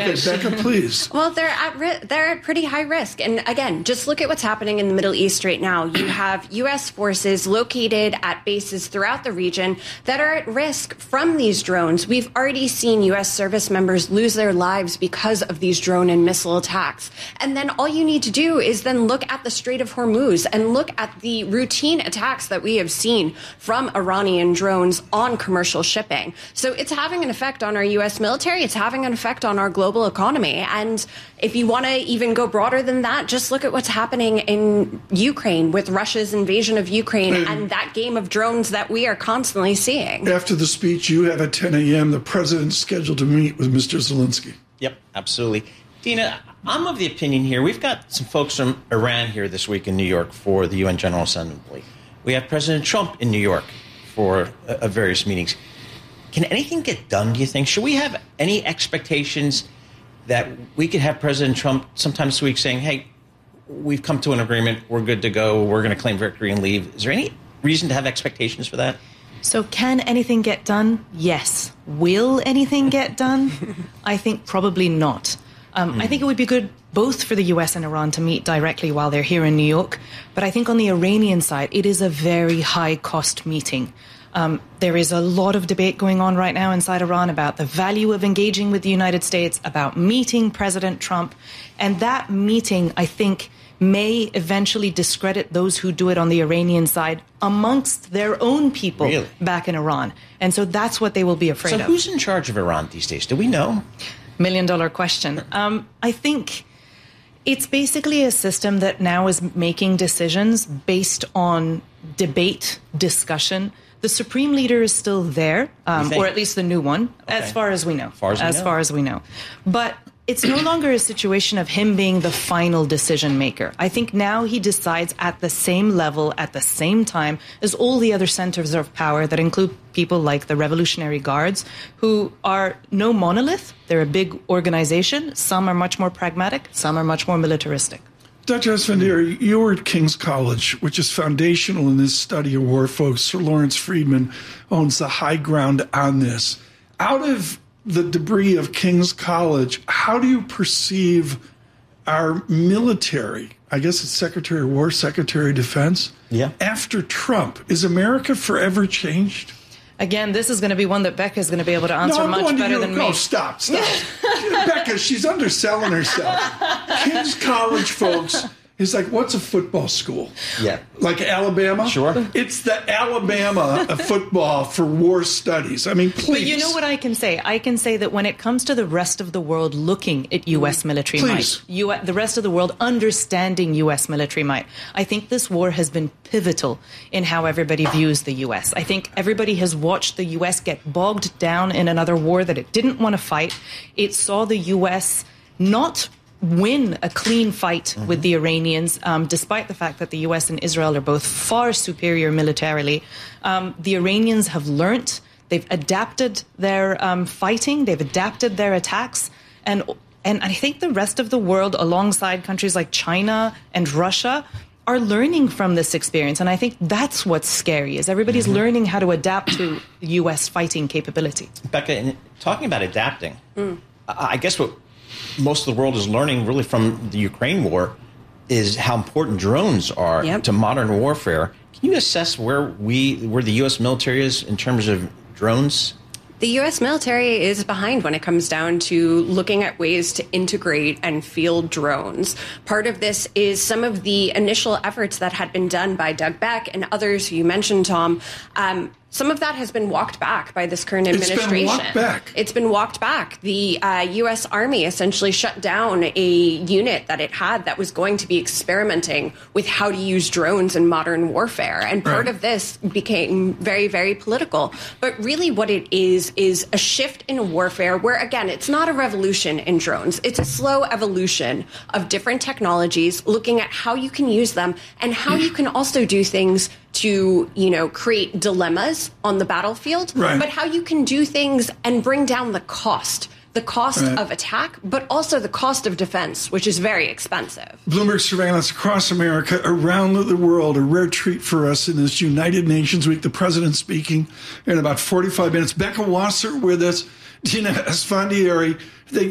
ahead, Becca, please. Well, they're at pretty high risk. And again, just look at what's happening in the Middle East right now. You have U.S. forces located at bases throughout the region that are at risk from these drones. We've already seen U.S. service members lose their lives because of these drone and missile attacks. And then all you need to do is then look at the Strait of Hormuz and look at the routine attacks that we have seen from Iranian drones on commercial shipping. So it's having an effect on our U.S. military. It's having an effect on our global economy. And if you want to even go broader than that, just look at what's happening in Ukraine with Russia's invasion of Ukraine and that game of drones that we are constantly seeing. After the speech you have at 10 a.m., the president's scheduled to meet with Mr. Zelensky. Yep, absolutely. Dina, I'm of the opinion here, we've got some folks from Iran here this week in New York for the UN General Assembly. We have President Trump in New York for various meetings. Can anything get done, do you think? Should we have any expectations that we could have President Trump sometime this week saying, hey, we've come to an agreement, we're good to go, we're going to claim victory and leave? Is there any reason to have expectations for that? So can anything get done? Yes. Will anything get done? I think probably not. I think it would be good both for the US and Iran to meet directly while they're here in New York. But I think on the Iranian side, it is a very high-cost meeting. There is a lot of debate going on right now inside Iran about the value of engaging with the United States, about meeting President Trump. And that meeting, I think, may eventually discredit those who do it on the Iranian side amongst their own people back in Iran. And so that's what they will be afraid of. So who's in charge of Iran these days? Do we know? $1 million question. I think it's basically a system that now is making decisions based on debate, discussion. The supreme leader is still there, or at least the new one, as far as we know. As far as we know. But it's no longer a situation of him being the final decision maker. I think now he decides at the same level, at the same time as all the other centers of power that include people like the Revolutionary Guards, who are no monolith. They're a big organization. Some are much more pragmatic. Some are much more militaristic. Dr. Esfandiari, you were at King's College, which is foundational in this study of war, folks. Sir Lawrence Friedman owns the high ground on this. Out of the debris of King's College, how do you perceive our military? I guess it's Secretary of War, Secretary of Defense. Yeah. After Trump, is America forever changed? Again, this is going to be one that Becca is going to be able to answer much better than me. No, stop. Becca, she's underselling herself. King's College, folks, is like, what's a football school? Yeah. Like Alabama? Sure. It's the Alabama of football for war studies. I mean, please. But you know what I can say? I can say that when it comes to the rest of the world looking at U.S. military might, the rest of the world understanding U.S. military might, I think this war has been pivotal in how everybody views the U.S. I think everybody has watched the U.S. get bogged down in another war that it didn't want to fight. It saw the U.S. not win a clean fight with the Iranians, despite the fact that the U.S. and Israel are both far superior militarily. The Iranians have learnt. They've adapted their fighting. They've adapted their attacks. And I think the rest of the world, alongside countries like China and Russia, are learning from this experience. And I think that's what's scary, is everybody's learning how to adapt to U.S. fighting capability. Becca, in talking about adapting, I guess what most of the world is learning really from the Ukraine war is how important drones are to modern warfare. Can you assess where the U.S. military is in terms of drones? The U.S. military is behind when it comes down to looking at ways to integrate and field drones. Part of this is some of the initial efforts that had been done by Doug Beck and others who you mentioned, Tom. Some of that has been walked back by this current administration. It's been walked back. The U.S. Army essentially shut down a unit that it had that was going to be experimenting with how to use drones in modern warfare. And part of this became very, very political. But really what it is a shift in warfare where, again, it's not a revolution in drones. It's a slow evolution of different technologies, looking at how you can use them and how you can also do things to, create dilemmas on the battlefield, but how you can do things and bring down the cost of attack, but also the cost of defense, which is very expensive. Bloomberg surveillance across America, around the world, a rare treat for us in this United Nations Week. The president speaking in about 45 minutes. Becca Wasser with us, Dina Esfandiari.